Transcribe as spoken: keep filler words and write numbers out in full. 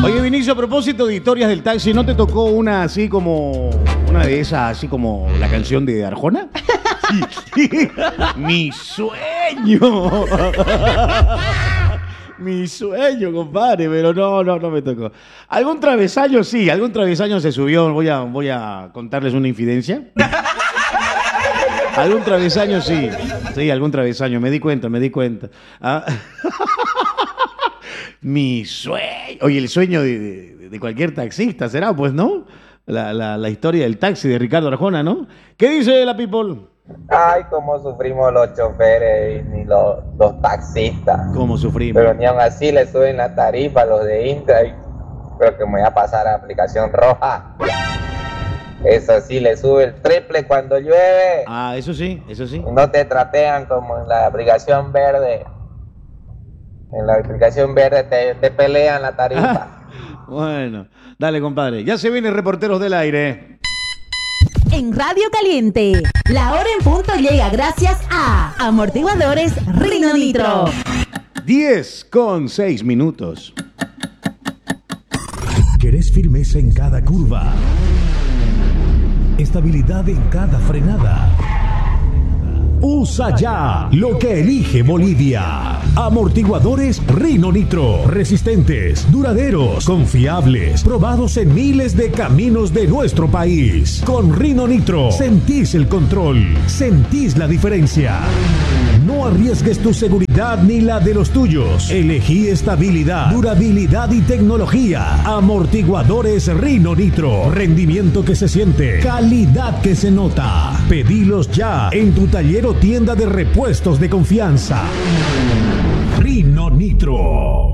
Oye, Vinicio, a propósito de historias del taxi, ¿no te tocó una así como... una de esas, así como la canción de Arjona? Sí. Mi sueño. Mi sueño, compadre, pero no, no, no me tocó. Algún travesaño sí, algún travesaño se subió. Voy a, voy a contarles una infidencia. Algún travesaño sí. Sí, algún travesaño. Me di cuenta, me di cuenta. Ah. Mi sueño. Oye, el sueño de, de, de cualquier taxista será, pues, ¿no? La, la, la historia del taxi de Ricardo Arjona, ¿no? ¿Qué dice la people? Ay, cómo sufrimos los choferes y ni los, los taxistas. ¿Cómo sufrimos? Pero ni aún así le suben la tarifa a los de Intra. Y creo que me voy a pasar a aplicación roja. Eso sí, le sube el triple cuando llueve. Ah, eso sí, eso sí. No te trapean como en la aplicación verde. En la aplicación verde te, te pelean la tarifa. Ah, bueno, dale, compadre. Ya se vienen Reporteros del Aire. En Radio Caliente, la hora en punto llega gracias a Amortiguadores Rino Nitro. diez con seis minutos. ¿Querés firmeza en cada curva? Estabilidad en cada frenada. Usa ya lo que elige Bolivia. Amortiguadores Rino Nitro. Resistentes, duraderos, confiables, probados en miles de caminos de nuestro país. Con Rino Nitro sentís el control, sentís la diferencia. No arriesgues tu seguridad ni la de los tuyos. Elegí estabilidad, durabilidad y tecnología. Amortiguadores Rino Nitro. Rendimiento que se siente, calidad que se nota. Pedilos ya en tu taller o tienda de repuestos de confianza. Rino Nitro.